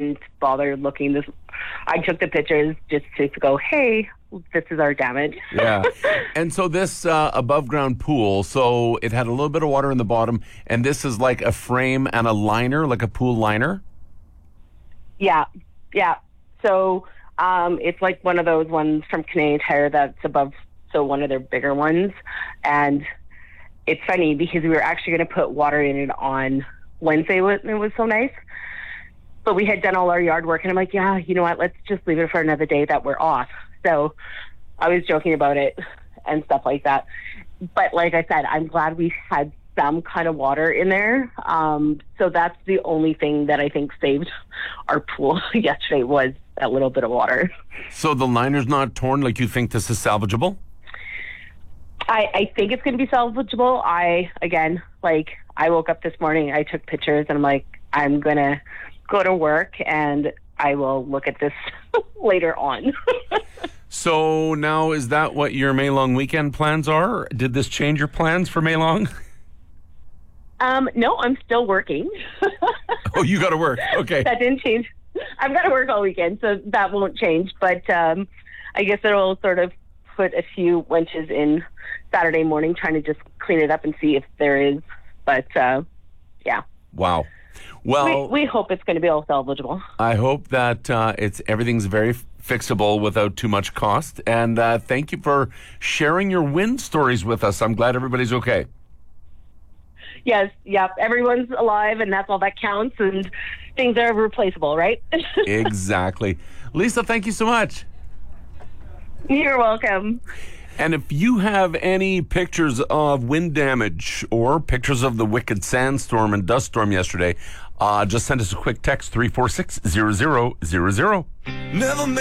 didn't bother looking this. I took the pictures just to go, hey, this is our damage. Yeah. And so this above ground pool, so it had a little bit of water in the bottom, and this is like a frame and a liner, like a pool liner? Yeah. So it's like one of those ones from Canadian Tire that's above, so one of their bigger ones. And it's funny because we were actually going to put water in it on Wednesday when it was so nice. But we had done all our yard work, and I'm like, yeah, you know what, let's just leave it for another day that we're off. So I was joking about it and stuff like that. But like I said, I'm glad we had some kind of water in there. So that's the only thing that I think saved our pool yesterday was that little bit of water. So the liner's not torn? Like, you think this is salvageable? I think it's going to be salvageable. I woke up this morning, I took pictures, and I'm like, I'm going to go to work and I will look at this later on. So now, is that what your May Long weekend plans are? Did this change your plans for May Long? No, I'm still working. Oh, you got to work. Okay. That didn't change. I've got to work all weekend, so that won't change. But I guess it'll sort of put a few wenches in Saturday morning trying to just clean it up and see if there is. But, yeah. Wow. Well, we hope it's going to be all salvageable. I hope that everything's very fixable without too much cost. And thank you for sharing your win stories with us. I'm glad everybody's okay. Yes, yep. Everyone's alive, and that's all that counts. And things are replaceable, right? Exactly. Lisa, thank you so much. You're welcome. And if you have any pictures of wind damage or pictures of the wicked sandstorm and dust storm yesterday, just send us a quick text, 346-0000.